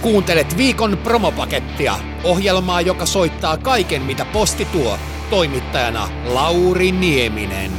Kuuntelet viikon promopakettia, ohjelmaa, joka soittaa kaiken, mitä posti tuo. Toimittajana Lauri Nieminen.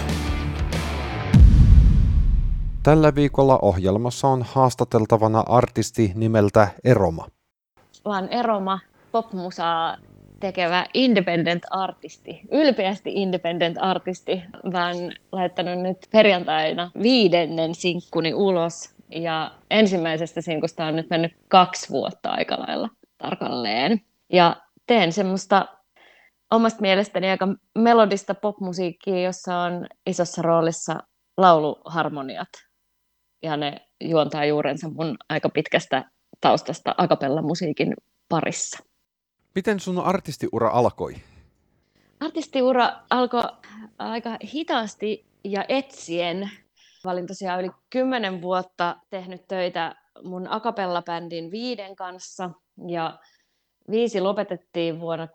Tällä viikolla ohjelmassa on haastateltavana artisti nimeltä Eroma. Vaan Eroma, popmusaa tekevä independent artisti, ylpeästi independent artisti. Mä oon laittanut nyt perjantaina 5. sinkkuni ulos ja ensimmäisestä sinkusta on nyt mennyt 2 vuotta aika lailla tarkalleen. Ja teen semmoista omasta mielestäni aika melodista popmusiikkia, jossa on isossa roolissa lauluharmoniat. Ja ne juontaa juurensa mun aika pitkästä taustasta a cappella musiikin parissa. Miten sun artistiura alkoi? Artistiura alkoi aika hitaasti ja etsien. Mä olin tosiaan yli 10 vuotta tehnyt töitä mun a cappella-bändin Viiden kanssa. Ja Viisi lopetettiin vuonna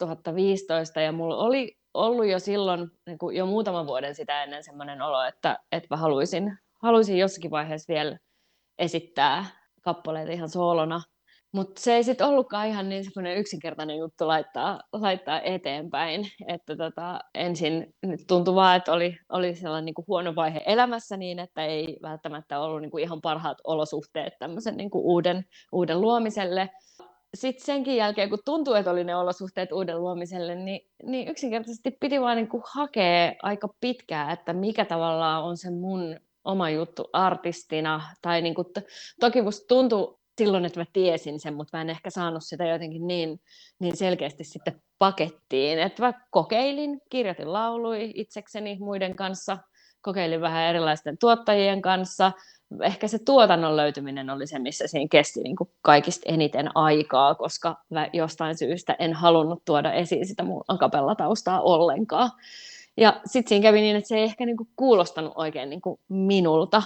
2015 ja mulla oli ollut jo silloin, niin kuin jo muutaman vuoden sitä ennen semmoinen olo, että mä haluaisin jossakin vaiheessa vielä esittää kappaleita ihan soolona. Mutta se ei sitten ollutkaan ihan niin semmoinen yksinkertainen juttu laittaa eteenpäin. Että ensin nyt tuntui vaan, että oli sellainen niin kuin huono vaihe elämässä niin, että ei välttämättä ollut niin kuin ihan parhaat olosuhteet tämmöisen niin kuin uuden luomiselle. Sitten senkin jälkeen, kun tuntui, että oli ne olosuhteet uuden luomiselle, niin yksinkertaisesti piti vaan niin kuin hakea aika pitkään, että mikä tavallaan on se mun oma juttu artistina. Tai niin kuin toki musta tuntui silloin, että mä tiesin sen, mutta mä en ehkä saanut sitä jotenkin niin selkeästi sitten pakettiin. Että mä kokeilin, kirjoitin lauluja itsekseni muiden kanssa, kokeilin vähän erilaisten tuottajien kanssa. Ehkä se tuotannon löytyminen oli se, missä siinä kesti niin kuin kaikista eniten aikaa, koska mä jostain syystä en halunnut tuoda esiin sitä mun a cappella-taustaa ollenkaan. Ja sitten siinä kävi niin, että se ei ehkä niin kuin kuulostanut oikein niin kuin minulta.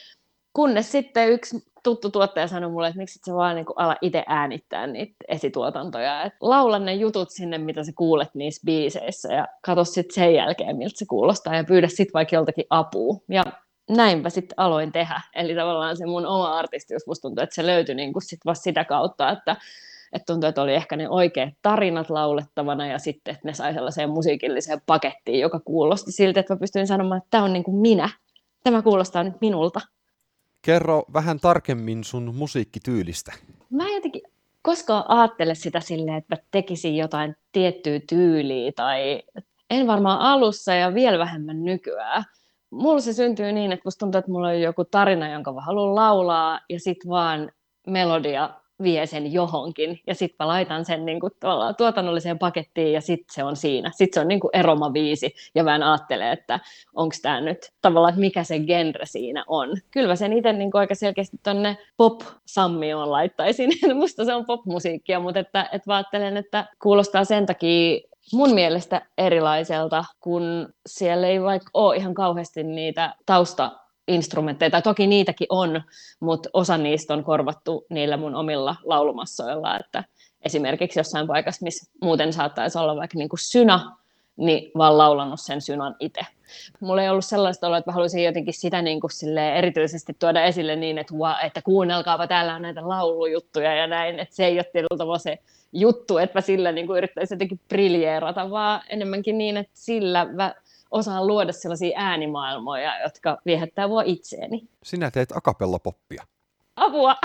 Kunnes sitten yksi tuttu tuottaja sanoi mulle, että miksi et sä vaan niin kuin ala itse äänittää niitä esituotantoja. Et laula ne jutut sinne, mitä sä kuulet niissä biiseissä ja katso sitten sen jälkeen, miltä se kuulostaa ja pyydä sitten vaikka joltakin apua. Ja näinpä sitten aloin tehdä. Eli tavallaan se mun oma artisti, jos musta tuntuu, että se löytyi niin kuin sit vasta sitä kautta, että tuntui, että oli ehkä ne oikeat tarinat laulettavana ja sitten, että ne sai sellaiseen musiikilliseen pakettiin, joka kuulosti siltä, että mä pystyin sanomaan, että tämä on niin kuin minä. Tämä kuulostaa nyt minulta. Kerro vähän tarkemmin sun musiikkityylistä. Mä jotenkin koskaan ajattele sitä silleen, että mä tekisin jotain tiettyä tyyliä tai en varmaan alussa ja vielä vähemmän nykyään. Mulla se syntyy niin, että musta tuntuu, että mulla on joku tarina, jonka mä haluan laulaa ja sit vaan melodia vie sen johonkin ja sit mä laitan sen niin kuin tuotannolliseen pakettiin ja sit se on siinä. Sit se on niin kuin Eroma-biisi ja mä en ajattele, että onko tää nyt tavallaan, että mikä se genre siinä on. Kyllä mä sen itse niin kuin aika selkeästi tonne pop-sammioon laittaisin. Musta se on popmusiikkia, mutta että mä ajattelen, että kuulostaa sen takia mun mielestä erilaiselta, kun siellä ei vaikka ole ihan kauheasti niitä taustainstrumentteja, tai toki niitäkin on, mutta osa niistä on korvattu niillä mun omilla laulumassoilla, että esimerkiksi jossain paikassa, missä muuten saattaisi olla vaikka niin kuin synä, niin vaan laulanut sen synan itse. Mulla ei ollut sellaista oloa, että mä haluaisin jotenkin sitä niin kuin erityisesti tuoda esille niin, että kuunnelkaapa, täällä on näitä laulujuttuja ja näin, että se ei ole tietyllä se juttu, että mä sillä niin kuin yrittäisin jotenkin briljeerata, vaan enemmänkin niin, että sillä mä osaan luoda sellaisia äänimaailmoja, jotka viehättää mua itseeni. Sinä teet a cappella-poppia. Apua!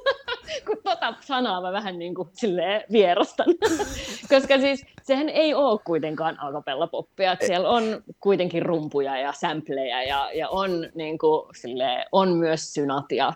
Kun sanaa mä vähän niin kuin silleen vierastan. Koska siis sehän ei ole kuitenkaan a cappella-poppia. Siellä on kuitenkin rumpuja ja samplejä ja on, niin kuin, silleen, on myös synat. Ja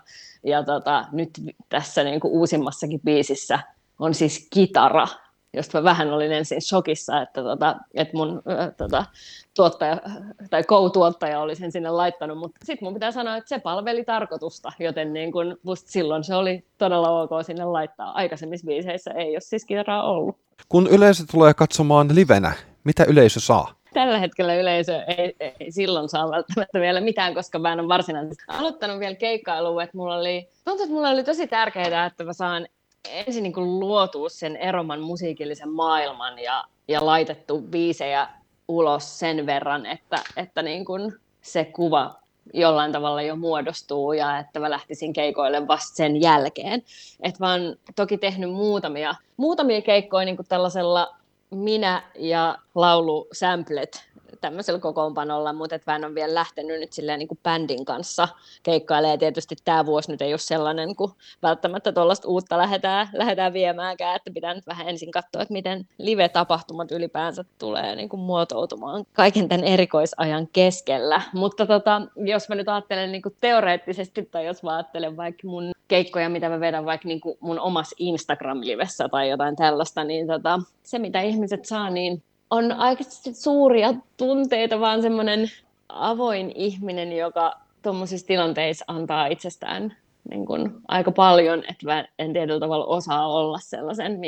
nyt tässä niin kuin uusimmassakin biisissä on siis kitara, josta mä vähän olin ensin shokissa, että mun tuottaja tai co-tuottaja oli sen sinne laittanut, mutta sitten mun pitää sanoa, että se palveli tarkoitusta, joten niin kun musta silloin se oli todella ok sinne laittaa. Aikaisemmissa biiseissä ei ole siis kitaraa ollut. Kun yleisö tulee katsomaan livenä, mitä yleisö saa? Tällä hetkellä yleisö ei silloin saa välttämättä vielä mitään, koska mä en ole varsinaisesti aloittanut vielä keikkailua, että tuntuu, että mulla oli tosi tärkeää, että mä saan ensin niin kuin luotua sen Eroman musiikillisen maailman ja laitettu biisejä ulos sen verran, että niin kuin se kuva jollain tavalla jo muodostuu ja että mä lähtisin keikoille vasta sen jälkeen. Että mä oon toki tehnyt muutamia keikkoja niin kuin tällaisella minä ja laulusämplet tämmöisellä kokoonpanolla, mutta et mä en ole vielä lähtenyt nyt silleen niin kuin bändin kanssa keikkailemaan. Ja tietysti tämä vuosi nyt ei ole sellainen, kun välttämättä tuollaista uutta lähdetään viemäänkään, että pitää nyt vähän ensin katsoa, että miten live-tapahtumat ylipäänsä tulee niin kuin muotoutumaan kaiken tämän erikoisajan keskellä. Mutta jos mä nyt ajattelen niin kuin teoreettisesti, tai jos mä ajattelen vaikka mun keikkoja, mitä mä vedän vaikka niin kuin mun omassa Instagram-livessä tai jotain tällaista, niin se mitä ihmiset saa, niin on aika suuria tunteita, vaan semmoinen avoin ihminen, joka tuommoisissa tilanteissa antaa itsestään niin kuin aika paljon, että mä en tietyllä tavalla osaa olla sellaisen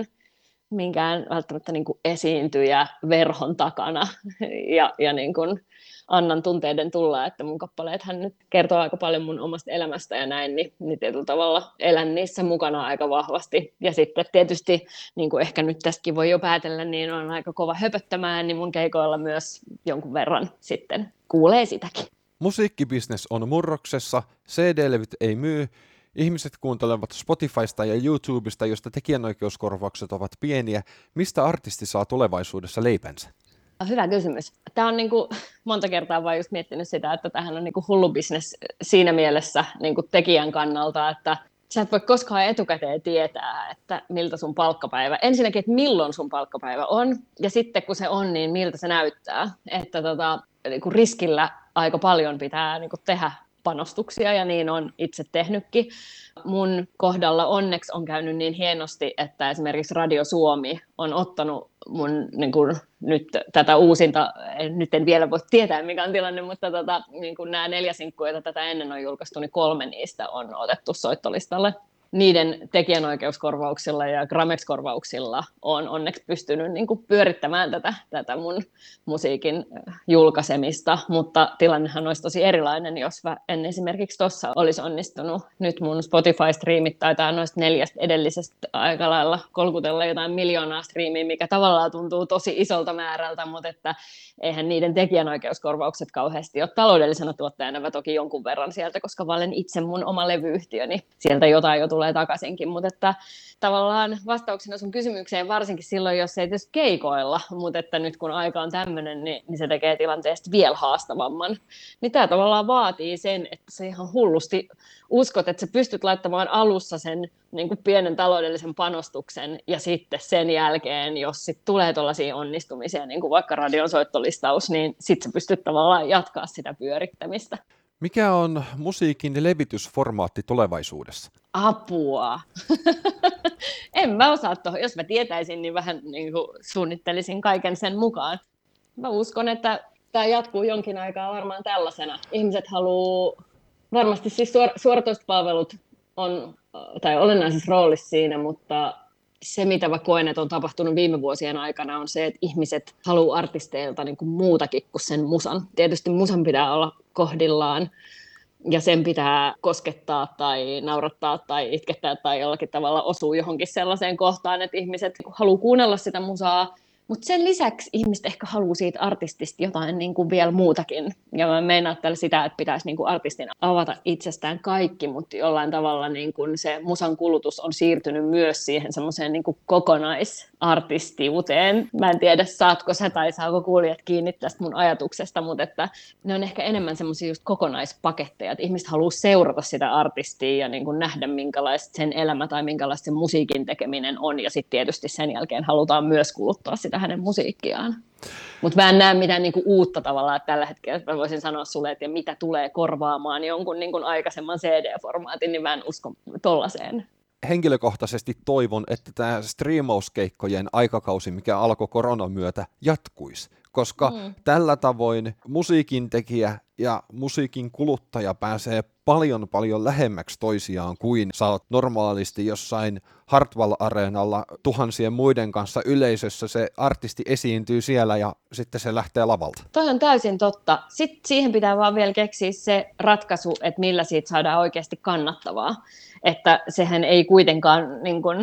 minkään välttämättä niin kuin esiintyjä verhon takana ja niin kuin annan tunteiden tulla, että mun kappaleethan nyt kertoo aika paljon mun omasta elämästä ja näin, niin tietyllä tavalla elän niissä mukana aika vahvasti. Ja sitten tietysti, niin kuin ehkä nyt tästäkin voi jo päätellä, niin on aika kova höpöttämään, niin mun keikoilla myös jonkun verran sitten kuulee sitäkin. Musiikkibisnes on murroksessa, CD-levyt ei myy, ihmiset kuuntelevat Spotifysta ja YouTubesta, josta tekijänoikeuskorvaukset ovat pieniä. Mistä artisti saa tulevaisuudessa leipänsä? Hyvä kysymys. Tämä on niin kuin, monta kertaa vaan just miettinyt sitä, että tämähän on niin kuin hullu bisnes siinä mielessä niin kuin tekijän kannalta, että sä et voi koskaan etukäteen tietää, että miltä sun palkkapäivä, ensinnäkin, että milloin sun palkkapäivä on, ja sitten kun se on, niin miltä se näyttää. Että niin kuin riskillä aika paljon pitää niin kuin tehdä panostuksia, ja niin on itse tehnytkin. Mun kohdalla onneksi on käynyt niin hienosti, että esimerkiksi Radio Suomi on ottanut mun niin kuin, nyt tätä uusinta, nyt en vielä voi tietää mikä on tilanne, mutta niin kuin nämä 4 sinkkua, joita tätä ennen on julkaistu, niin 3 niistä on otettu soittolistalle. Niiden tekijänoikeuskorvauksilla ja Gramex-korvauksilla on onneksi pystynyt niin kuin pyörittämään tätä mun musiikin julkaisemista, mutta tilannehan olisi tosi erilainen, jos en esimerkiksi tuossa olisi onnistunut. Nyt mun Spotify-striimit taitaa noista 4 edellisestä aika lailla kolkutella jotain 1 miljoonaa striimiä, mikä tavallaan tuntuu tosi isolta määrältä, mutta että eihän niiden tekijänoikeuskorvaukset kauheasti ole taloudellisena tuottajana, mä toki jonkun verran sieltä, koska mä olen itse mun oma levyyhtiö, niin sieltä jotain jo tulee takaisinkin, mutta että tavallaan vastauksena sun kysymykseen, varsinkin silloin, jos ei tietysti keikoilla, mutta että nyt kun aika on tämmöinen, niin se tekee tilanteesta vielä haastavamman. Niin tämä tavallaan vaatii sen, että sä ihan hullusti uskot, että sä pystyt laittamaan alussa sen niin kuin pienen taloudellisen panostuksen, ja sitten sen jälkeen, jos sit tulee tuollaisia onnistumisia, niin kuin vaikka radion soittolistaus, niin sitten sä pystyt tavallaan jatkaa sitä pyörittämistä. Mikä on musiikin levitysformaatti tulevaisuudessa? Apua. En mä osaa tuohon. Jos mä tietäisin, niin vähän niin kuin suunnittelisin kaiken sen mukaan. Mä uskon, että tämä jatkuu jonkin aikaa varmaan tällaisena. Ihmiset haluaa, varmasti siis suoratoistopalvelut on tai olennaisessa roolissa siinä, mutta se, mitä mä koen, että on tapahtunut viime vuosien aikana, on se, että ihmiset haluaa artisteilta niin kuin muutakin kuin sen musan. Tietysti musan pitää olla kohdillaan, ja sen pitää koskettaa tai naurattaa tai itkettää tai jollakin tavalla osuu johonkin sellaiseen kohtaan, että ihmiset haluaa kuunnella sitä musaa, mutta sen lisäksi ihmiset ehkä haluaa siitä artistista jotain niin kuin vielä muutakin. Ja mä meinaan sitä, että pitäisi niin kuin artistin avata itsestään kaikki, mutta jollain tavalla niin kuin se musan kulutus on siirtynyt myös siihen semmoiseen niin kuin kokonaisartistiuteen. Mä en tiedä, saatko sä tai saako kuulijat kiinni tästä mun ajatuksesta, mutta että ne on ehkä enemmän semmoisia just kokonaispaketteja, että ihmiset haluaa seurata sitä artistia ja niin kuin nähdä, minkälaista sen elämä tai minkälaista sen musiikin tekeminen on. Ja sitten tietysti sen jälkeen halutaan myös kuluttaa sitä hänen musiikkiaan. Mutta mä en näe mitään niinku uutta tavallaan, että tällä hetkellä mä voisin sanoa sulle, että mitä tulee korvaamaan jonkun niinku aikaisemman CD-formaatin, niin mä en usko tollaiseen. Henkilökohtaisesti toivon, että tämä striimauskeikkojen aikakausi, mikä alkoi koronan myötä, jatkuisi, koska tällä tavoin musiikin tekijä ja musiikin kuluttaja pääsee paljon lähemmäksi toisiaan kuin sä oot normaalisti jossain Hartwall-areenalla tuhansien muiden kanssa yleisössä. Se artisti esiintyy siellä ja sitten se lähtee lavalta. Toi on täysin totta. Sitten siihen pitää vaan vielä keksiä se ratkaisu, että millä siitä saadaan oikeasti kannattavaa. Että sehän ei kuitenkaan niin kun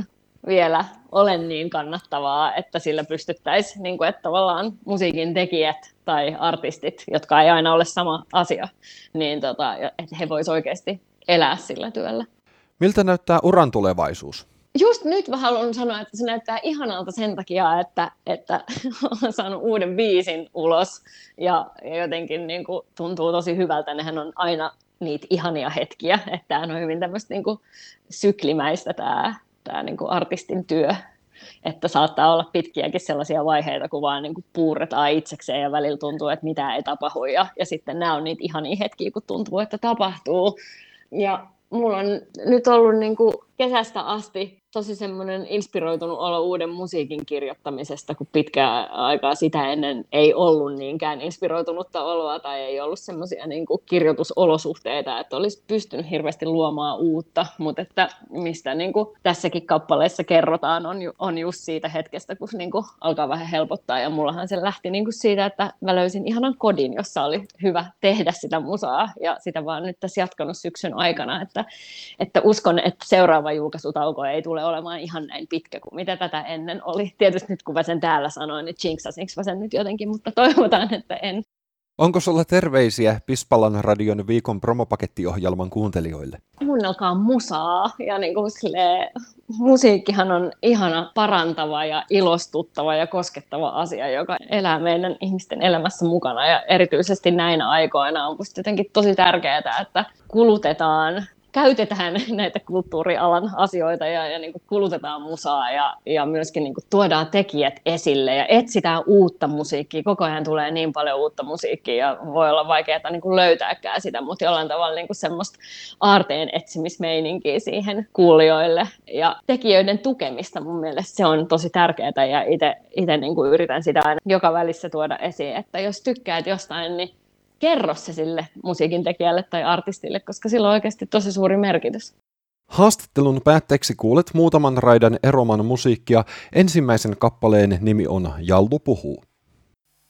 vielä ole niin kannattavaa, että sillä pystyttäisiin, niin kuin, että tavallaan musiikin tekijät tai artistit, jotka ei aina ole sama asia, niin että he voisivat oikeasti elää sillä työllä. Miltä näyttää uran tulevaisuus? Just nyt mä haluan sanoa, että se näyttää ihanalta sen takia, että olen saanut uuden biisin ulos ja jotenkin niin kuin, tuntuu tosi hyvältä. Nehän on aina niitä ihania hetkiä, että tämä on hyvin tämmöistä niin kuin syklimäistä tämä niin kuin artistin työ, että saattaa olla pitkiäkin sellaisia vaiheita, kun vaan niin kuin puurretaan itsekseen ja välillä tuntuu, että mitään ei tapahdu ja sitten nämä on niitä ihania hetkiä, kun tuntuu, että tapahtuu. Ja mulla on nyt ollut niin kuin kesästä asti tosi semmoinen inspiroitunut olo uuden musiikin kirjoittamisesta, kun pitkään aikaa sitä ennen ei ollut niinkään inspiroitunutta oloa tai ei ollut semmoisia niin kuin kirjoitusolosuhteita, että olisi pystynyt hirveästi luomaan uutta, mutta että mistä niin kuin tässäkin kappaleessa kerrotaan on just siitä hetkestä, kun niin kuin alkaa vähän helpottaa ja mullahan se lähti niin kuin siitä, että mä löysin ihanan kodin, jossa oli hyvä tehdä sitä musaa ja sitä vaan nyt tässä jatkanut syksyn aikana, että uskon, että seuraava julkaisutauko ei tule olemaan ihan näin pitkä kuin mitä tätä ennen oli. Tietysti nyt kun mä sen täällä sanoin, niin jinksasinko mä sen nyt jotenkin, mutta toivotaan, että en. Onko sulla terveisiä Pispalan radion viikon promopakettiohjelman kuuntelijoille? Kuunnelkaa musaa ja niin kuin musiikkihan on ihana parantava ja ilostuttava ja koskettava asia, joka elää meidän ihmisten elämässä mukana ja erityisesti näinä aikoina on musta jotenkin tosi tärkeää, että käytetään näitä kulttuurialan asioita ja niin kuin kulutetaan musaa ja myöskin niin kuin tuodaan tekijät esille ja etsitään uutta musiikkia. Koko ajan tulee niin paljon uutta musiikkia ja voi olla vaikeaa niin kuin löytääkään sitä, mutta jollain tavalla niin kuin semmoista aarteen etsimismeininkiä siihen kuulijoille. Ja tekijöiden tukemista mun mielestä se on tosi tärkeää ja itse niin kuin yritän sitä aina joka välissä tuoda esiin, että jos tykkäät jostain, niin kerro se sille musiikin tekijälle tai artistille, koska sillä on oikeasti tosi suuri merkitys. Haastattelun päätteeksi kuulet muutaman raidan Eroman musiikkia. Ensimmäisen kappaleen nimi on Jallu puhuu.